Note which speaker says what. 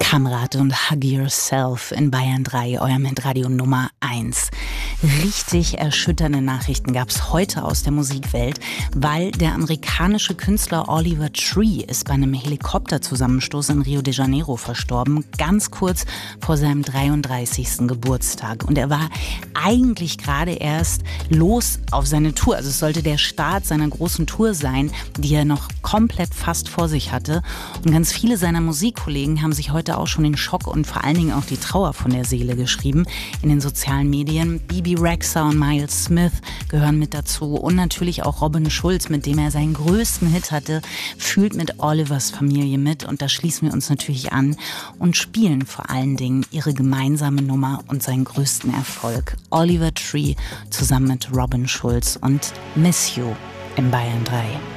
Speaker 1: Kamrat und Hug Yourself in Bayern 3, eurem Hitradio Nummer 1. Richtig erschütternde Nachrichten gab es heute aus der Musikwelt, weil der amerikanische Künstler Oliver Tree ist bei einem Helikopterzusammenstoß in Rio de Janeiro verstorben, ganz kurz vor seinem 33. Geburtstag. Und er war eigentlich gerade erst los auf seine Tour. Also es sollte der Start seiner großen Tour sein, die er noch komplett fast vor sich hatte. Und ganz viele seiner Musikkollegen haben sich heute auch schon den Schock und vor allen Dingen auch die Trauer von der Seele geschrieben in den sozialen Medien. Bebe Rexha und Miles Smith gehören mit dazu und natürlich auch Robin Schulz, mit dem er seinen größten Hit hatte, fühlt mit Olivers Familie mit, und da schließen wir uns natürlich an und spielen vor allen Dingen ihre gemeinsame Nummer und seinen größten Erfolg. Oliver Tree zusammen mit Robin Schulz und Miss You in Bayern 3.